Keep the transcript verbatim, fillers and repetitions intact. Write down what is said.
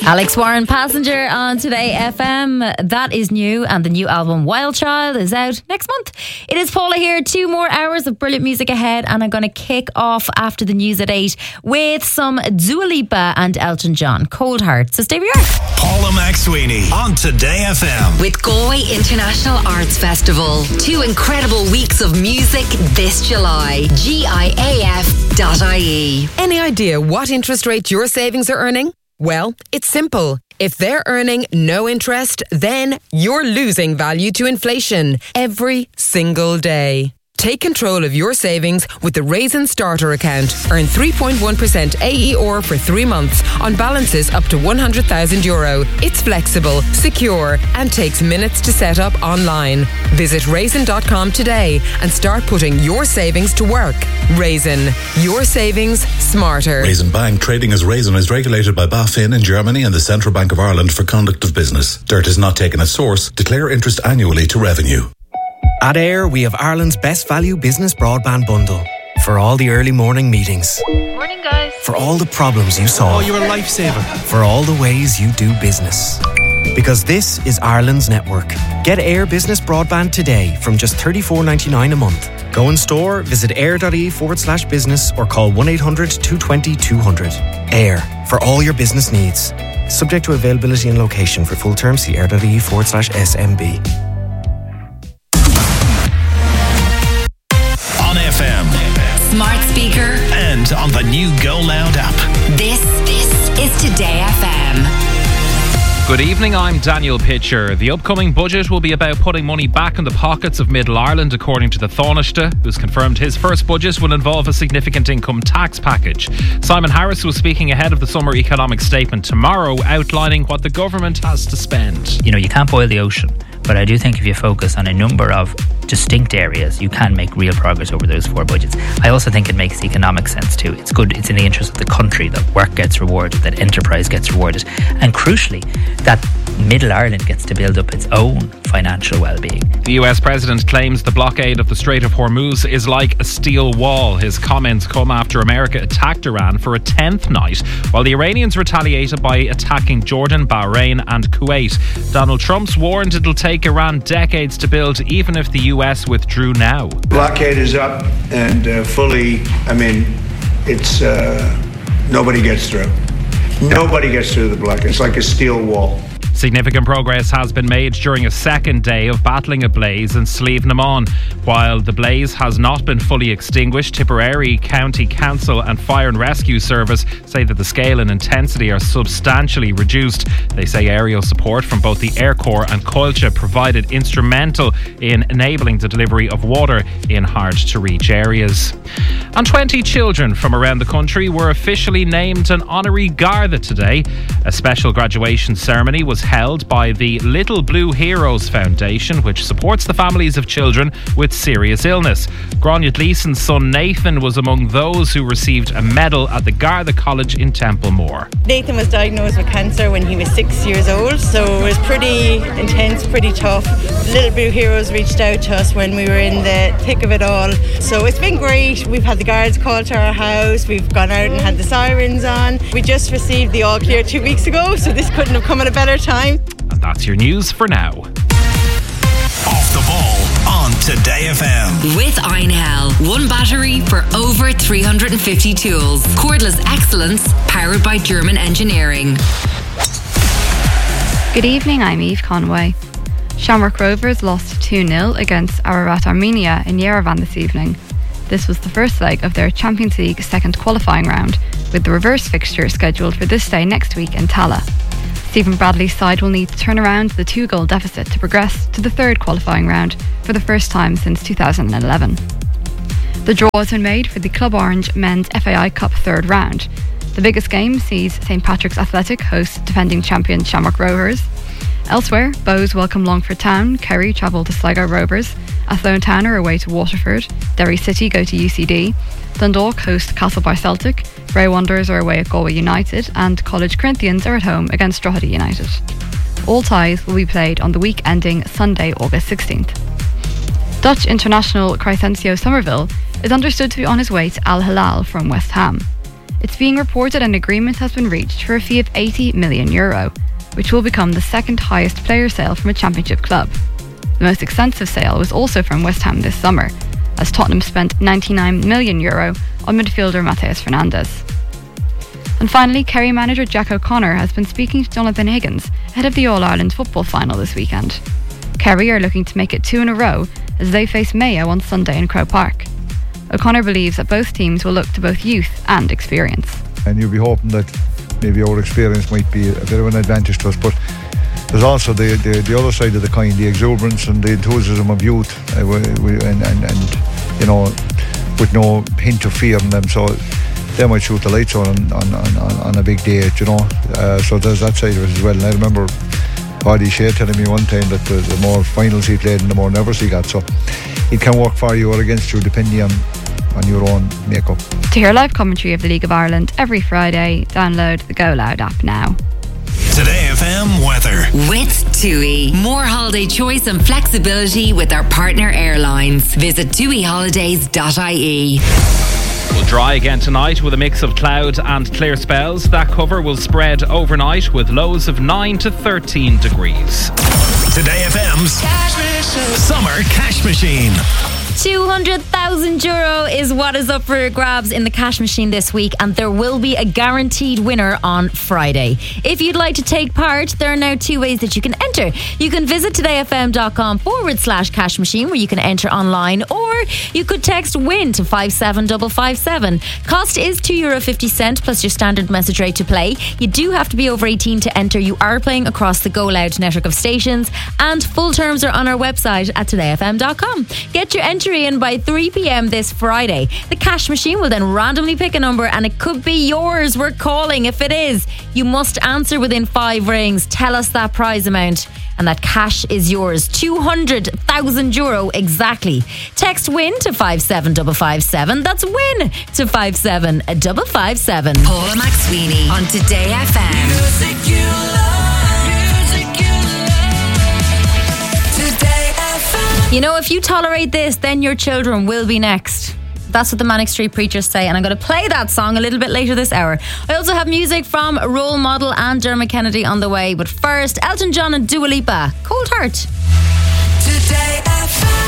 Alex Warren, Passenger on Today F M. That is new, and the new album Wild Child is out next month. It is Paula here. Two more hours of brilliant music ahead, and I'm going to kick off after the news at eight with some Dua Lipa and Elton John, Cold Heart. So stay where you are. Paula McSweeney on Today F M. With Galway International Arts Festival. Two incredible weeks of music this July. G I A F dot I E. Any idea what interest rate your savings are earning? Well, it's simple. If they're earning no interest, then you're losing value to inflation every single day. Take control of your savings with the Raisin Starter account. Earn three point one percent A E R for three months on balances up to one hundred thousand euro. It's flexible, secure, and takes minutes to set up online. Visit raisin dot com today and start putting your savings to work. Raisin, your savings smarter. Raisin Bank, trading as Raisin, is regulated by BaFin in Germany and the Central Bank of Ireland for conduct of business. Dirt is not taken as source. Declare interest annually to revenue. At Air, we have Ireland's best value business broadband bundle. For all the early morning meetings. Morning, guys. For all the problems you solve. Oh, you're a lifesaver. For all the ways you do business. Because this is Ireland's network. Get Air Business Broadband today from just thirty-four ninety-nine a month. Go in store, visit air.ie forward slash business or call one eight hundred two two zero two hundred. Air, for all your business needs. Subject to availability and location. For full terms, see air.ie forward slash SMB. F M. Smart speaker. And on the new Go Loud app. This, this is Today F M. Good evening, I'm Daniel Pitcher. The upcoming budget will be about putting money back in the pockets of Middle Ireland, according to the Taoiseach, who's confirmed his first budget will involve a significant income tax package. Simon Harris was speaking ahead of the summer economic statement tomorrow, outlining what the government has to spend. You know, you can't boil the ocean, but I do think if you focus on a number of distinct areas, you can make real progress over those four budgets. I also think it makes economic sense too. It's good, it's in the interest of the country that work gets rewarded, that enterprise gets rewarded, and crucially, that Middle Ireland gets to build up its own financial well-being. The U S president claims the blockade of the Strait of Hormuz is like a steel wall. His comments come after America attacked Iran for a tenth night, while the Iranians retaliated by attacking Jordan, Bahrain and Kuwait. Donald Trump's warned it'll take Iran decades to build, even if the U S withdrew now. Blockade is up and uh, fully, I mean, it's, uh, nobody gets through. Nobody gets through the blockade. It's like a steel wall. Significant progress has been made during a second day of battling a blaze in Slievenamon. While the blaze has not been fully extinguished, Tipperary County Council and Fire and Rescue Service say that the scale and intensity are substantially reduced. They say aerial support from both the Air Corps and Coillte provided instrumental in enabling the delivery of water in hard-to-reach areas. And twenty children from around the country were officially named an honorary Garda today. A special graduation ceremony was held by the Little Blue Heroes Foundation, which supports the families of children with serious illness. Grania Gleeson's son Nathan was among those who received a medal at the Garda College in Templemore. Nathan was diagnosed with cancer when he was six years old, so it was pretty intense, pretty tough. Little Blue Heroes reached out to us when we were in the thick of it all, so it's been great. We've had the guards called to our house, we've gone out and had the sirens on. We just received the all clear two weeks ago, so this couldn't have come at a better time. And that's your news for now. Off the ball on Today F M. With Einhell. One battery for over three hundred fifty tools. Cordless excellence powered by German engineering. Good evening, I'm Eve Conway. Shamrock Rovers lost two nil against Ararat Armenia in Yerevan this evening. This was the first leg of their Champions League second qualifying round, with the reverse fixture scheduled for this day next week in Tala. Stephen Bradley's side will need to turn around the two-goal deficit to progress to the third qualifying round for the first time since two thousand eleven. The draw has been made for the Club Orange Men's F A I Cup third round. The biggest game sees St Patrick's Athletic host defending champion Shamrock Rovers. Elsewhere, Bows welcome Longford Town, Kerry travel to Sligo Rovers, Athlone Town are away to Waterford, Derry City go to U C D, Dundalk host Castlebar Celtic, Bray Wanderers are away at Galway United, and College Corinthians are at home against Drogheda United. All ties will be played on the week ending Sunday, August sixteenth. Dutch international Crysencio Somerville is understood to be on his way to Al Hilal from West Ham. It's being reported an agreement has been reached for a fee of eighty million euro, which will become the second highest player sale from a championship club. The most extensive sale was also from West Ham this summer, as Tottenham spent ninety-nine million euro on midfielder Matheus Fernandes. And finally, Kerry manager Jack O'Connor has been speaking to Jonathan Higgins ahead of the All-Ireland football final this weekend. Kerry are looking to make it two in a row as they face Mayo on Sunday in Croke Park. O'Connor believes that both teams will look to both youth and experience. And you'll be hoping that maybe our experience might be a bit of an advantage to us, but there's also the, the, the other side of the coin, the exuberance and the enthusiasm of youth, uh, we, we, and, and, and you know, with no hint of fear in them, so they might shoot the lights on on, on, on, on a big day, you know. Uh, so there's that side of it as well. And I remember Paddy Shea telling me one time that the, the more finals he played and the more nervous he got, so it can work for you or against you depending on on your own makeup. To hear live commentary of the League of Ireland every Friday, download the Go Loud app now. Today F M weather. With TUI. More holiday choice and flexibility with our partner airlines. Visit tui holidays dot I E. Will dry again tonight with a mix of cloud and clear spells. That cover will spread overnight with lows of nine to thirteen degrees. Today F M's Summer Cash Machine. two hundred thousand euro is what is up for grabs in the cash machine this week, and there will be a guaranteed winner on Friday. If you'd like to take part, there are now two ways that you can enter. You can visit todayfm.com forward slash cash machine where you can enter online, or you could text WIN to five seven five five seven. Cost is two euro fifty plus your standard message rate to play. You do have to be over eighteen to enter. You are playing across the Go Loud network of stations, and full terms are on our website at today f m dot com. Get your entry in by three p.m. this Friday. The cash machine will then randomly pick a number, and it could be yours. We're calling. If it is, you must answer within five rings. Tell us that prize amount, and that cash is yours. two hundred thousand euro exactly. Text WIN to five seven five five seven. That's WIN to five seven five five seven. Paula McSweeney on Today F M. Music you love, music you love. Today F M. You know, if you tolerate this, then your children will be next. That's what the Manic Street Preachers say, and I'm going to play that song a little bit later this hour. I also have music from Role Model and Dermot Kennedy on the way, but first, Elton John and Dua Lipa, Cold Heart. Today F M.